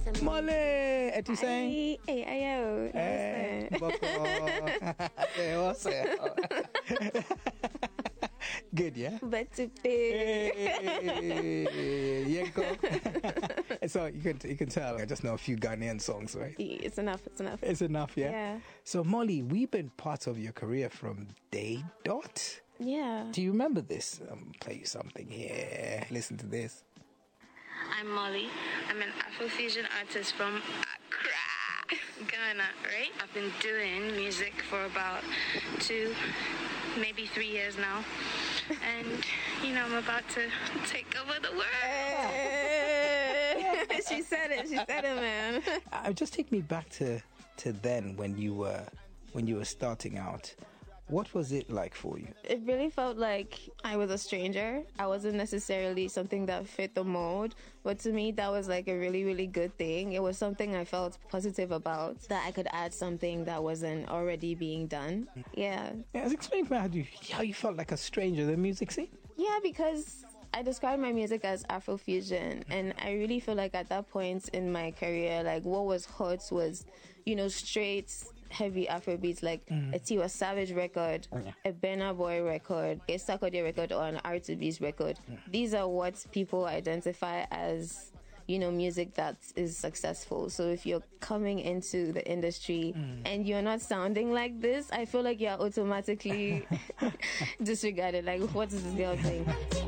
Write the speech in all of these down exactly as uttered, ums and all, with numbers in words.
Molly, et tu saying? Hey, ayo. Eh, boko. Eh, what's it? Good, yeah? But to pay. Hey, Yenko. So you can you can tell I just know a few Ghanaian songs, right? It's enough, it's enough. It's enough, yeah? Yeah. So Molly, we've been part of your career from day dot. Yeah. Do you remember this? Um, play you something here. Listen to this. I'm Molly. I'm an Afrofusion artist from Accra, Ghana, right? I've been doing music for about two, maybe three years now. And, you know, I'm about to take over the world. She said it, she said it, man. Uh, just take me back to, to then when you were when you were starting out. What was it like for you? It really felt like I was a stranger. I wasn't necessarily something that fit the mold, but to me that was like a really, really good thing. It was something I felt positive about, that I could add something that wasn't already being done. Yeah. Yeah, explain to me how you, how you felt like a stranger in the music scene. Yeah, because I describe my music as Afrofusion, and I really feel like at that point in my career, like what was hot was, you know, straight heavy Afrobeats, like mm. a Tiwa Savage record, oh, yeah. a Burna Boy record, a Sarkodie record, or an R two B's record. Mm. These are what people identify as, you know, music that is successful. So if you're coming into the industry mm. and you're not sounding like this, I feel like you're automatically disregarded. Like, what is this girl doing?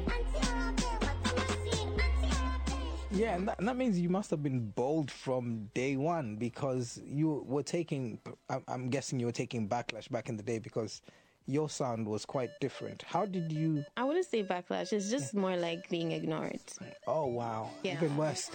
Yeah, and that, and that means you must have been bold from day one, because you were taking, I'm guessing you were taking backlash back in the day because your sound was quite different. How did you... I wouldn't say backlash, it's just more like being ignored. Oh, wow. Yeah. Even worse.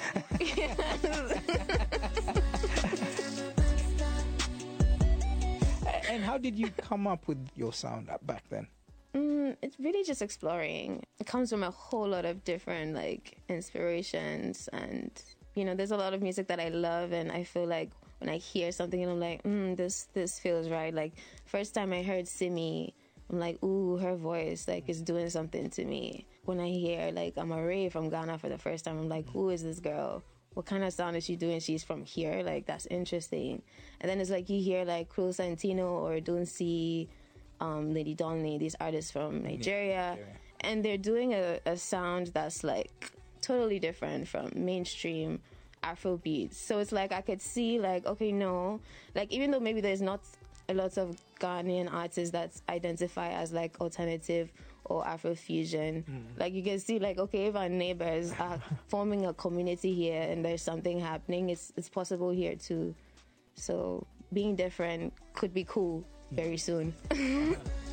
And how did you come up with your sound back then? Mm, it's really just exploring. It comes from a whole lot of different like inspirations, and you know, there's a lot of music that I love, and I feel like when I hear something and I'm like, mm, this this feels right. Like first time I heard Simi, I'm like, ooh, her voice like is doing something to me. When I hear like Amare from Ghana for the first time, I'm like, who is this girl? What kind of sound is she doing? She's from here. Like that's interesting. And then it's like you hear like Cruel Santino or Dunsi, Um, Lady Donley, these artists from Nigeria, yeah. and they're doing a, a sound that's like totally different from mainstream Afro beats. So it's like I could see like, okay, no, like even though maybe there's not a lot of Ghanaian artists that identify as like alternative or Afrofusion, mm. like you can see like, okay, if our neighbors are forming a community here and there's something happening, it's it's possible here too. So being different could be cool very soon.